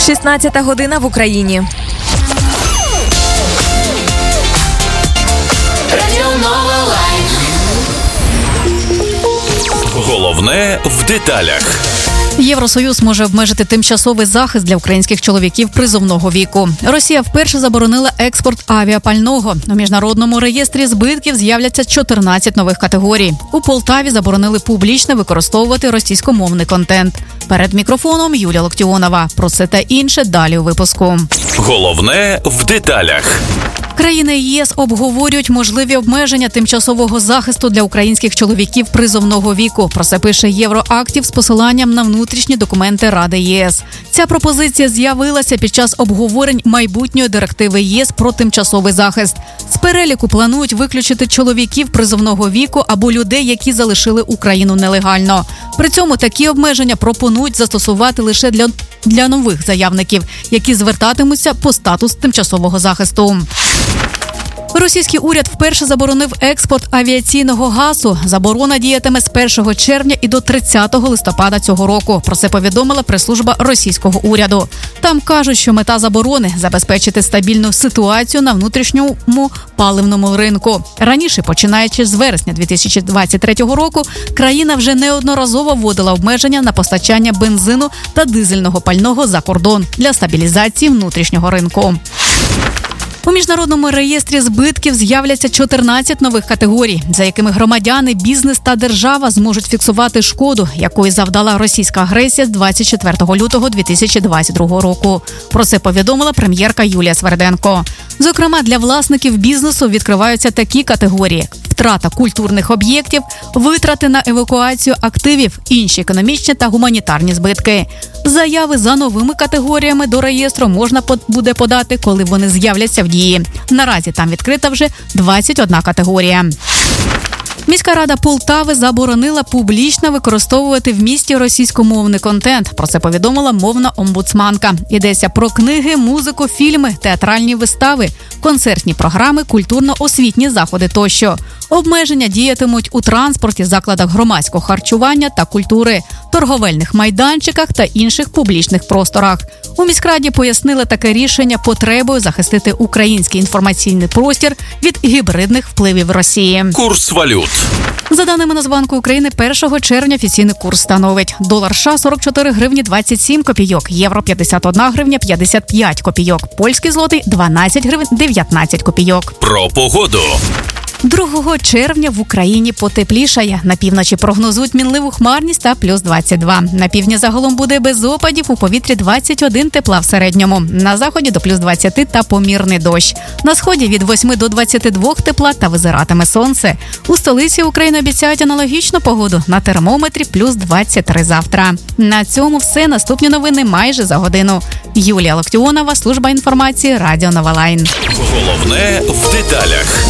16 година в Україні. Головне в деталях. Євросоюз може обмежити тимчасовий захист для українських чоловіків призовного віку. Росія вперше заборонила експорт авіапального. У міжнародному реєстрі збитків з'являться 14 нових категорій. У Полтаві заборонили публічно використовувати російськомовний контент. Перед мікрофоном Юлія Локтіонова. Про це та інше далі у випуску. Головне в деталях. Країни ЄС обговорюють можливі обмеження тимчасового захисту для українських чоловіків призовного віку. Про це пише Євроактів з посиланням на внутрішні документи Ради ЄС. Ця пропозиція з'явилася під час обговорень майбутньої директиви ЄС про тимчасовий захист. З переліку планують виключити чоловіків призовного віку або людей, які залишили Україну нелегально. При цьому такі обмеження пропонують застосувати лише для нових заявників, які звертатимуться по статус тимчасового захисту. Російський уряд вперше заборонив експорт авіаційного газу. Заборона діятиме з 1 червня і до 30 листопада цього року. Про це повідомила прес-служба російського уряду. Там кажуть, що мета заборони – забезпечити стабільну ситуацію на внутрішньому паливному ринку. Раніше, починаючи з вересня 2023 року, країна вже неодноразово вводила обмеження на постачання бензину та дизельного пального за кордон для стабілізації внутрішнього ринку. У міжнародному реєстрі збитків з'являться 14 нових категорій, за якими громадяни, бізнес та держава зможуть фіксувати шкоду, якої завдала російська агресія з 24 лютого 2022 року. Про це повідомила прем'єрка Юлія Сверденко. Зокрема, для власників бізнесу відкриваються такі категорії: втрата культурних об'єктів, витрати на евакуацію активів, інші економічні та гуманітарні збитки. Заяви за новими категоріями до реєстру можна буде подати, коли вони з'являться в дії. Наразі там відкрита вже 21 категорія. Міська рада Полтави заборонила публічно використовувати в місті російськомовний контент. Про це повідомила мовна омбудсманка. Йдеться про книги, музику, фільми, театральні вистави, концертні програми, культурно-освітні заходи тощо. Обмеження діятимуть у транспорті, закладах громадського харчування та культури, торговельних майданчиках та інших публічних просторах. У міськраді пояснили таке рішення потребою захистити український інформаційний простір від гібридних впливів Росії. Курс валют. За даними Нацбанку України, 1 червня офіційний курс становить: долар США 44 гривні 27 копійок, євро 51 гривня 55 копійок, польський злотий 12 гривень 19 копійок. Про погоду. 2 червня в Україні потеплішає. На півночі прогнозують мінливу хмарність та плюс 22. На півдні загалом буде без опадів, у повітрі 21 тепла в середньому. На заході до плюс 20 та помірний дощ. На сході від 8 до 22 тепла та визиратиме сонце. У столиці України обіцяють аналогічну погоду. На термометрі плюс 23 завтра. На цьому все. Наступні новини майже за годину. Юлія Локтіонова, служба інформації, Радіо Нова Лайн. Головне в деталях.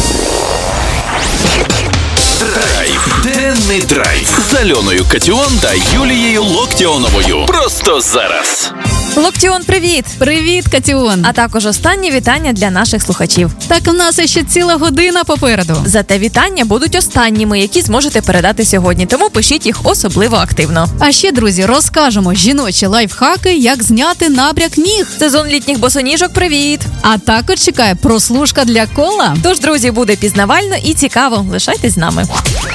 Драйв. Денний драйв з Альоною Катіон та Юлією Локтіоновою. Просто зараз. Локтіон, привіт! Привіт, Катіон! А також останні вітання для наших слухачів. Так в нас ще ціла година попереду. Зате вітання будуть останніми, які зможете передати сьогодні, тому пишіть їх особливо активно. А ще, друзі, розкажемо жіночі лайфхаки, як зняти набряк ніг. Сезон літніх босоніжок, привіт! А також чекає прослушка для кола. Тож, друзі, буде пізнавально і цікаво. Лишайтесь з нами.